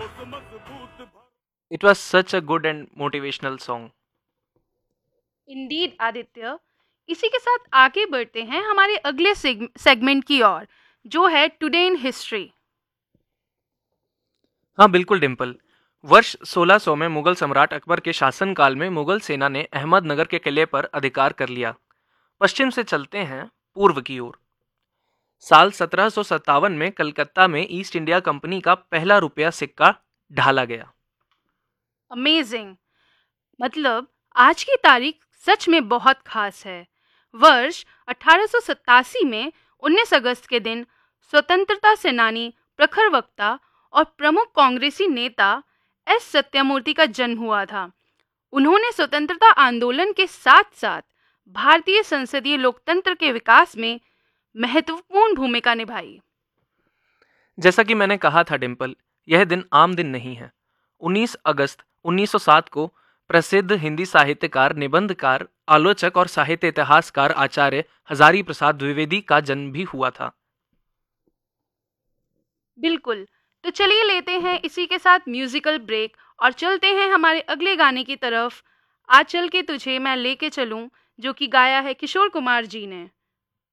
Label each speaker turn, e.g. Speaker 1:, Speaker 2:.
Speaker 1: It was such a good and motivational song.
Speaker 2: Indeed Aditya. इसी के साथ आगे बढ़ते हैं हमारे अगले सेगमेंट की ओर, जो है टुडे इन हिस्ट्री।
Speaker 1: हाँ बिल्कुल डिम्पल। वर्ष 1600 में मुगल सम्राट अकबर के शासनकाल में मुगल सेना ने अहमदनगर के किले पर अधिकार कर लिया। पश्चिम से चलते हैं पूर्व की ओर। साल 1757 में कलकत्ता में ईस्ट इंडिया कंपनी का पहला रुपया सिक्का ढाला गया।
Speaker 2: अमेजिंग। मतलब आज की तारीख सच में बहुत खास है। वर्ष 1887 में 19 अगस्त के दिन स्वतंत्रता सेनानी, प्रखर वक्ता और प्रमुख कांग्रेसी नेता एस सत्यमूर्ति का जन्म हुआ था। उन्होंने स्वतंत्रता आंदोलन के साथ साथ भारतीय संसदीय लोकतंत्र के विकास में महत्वपूर्ण भूमिका निभाई।
Speaker 1: जैसा कि मैंने कहा था डिम्पल, यह दिन आम दिन नहीं है। 19 अगस्त 1907 को प्रसिद्ध हिंदी साहित्यकार, निबंधकार, आलोचक और साहित्य इतिहासकार आचार्य हजारी प्रसाद द्विवेदी का जन्म भी हुआ था।
Speaker 2: बिल्कुल। तो चलिए लेते हैं इसी के साथ म्यूजिकल ब्रेक और चलते हैं हमारे अगले गाने की तरफ। आज चल के तुझे मैं लेके चलूं, जो कि गाया है किशोर कुमार जी ने।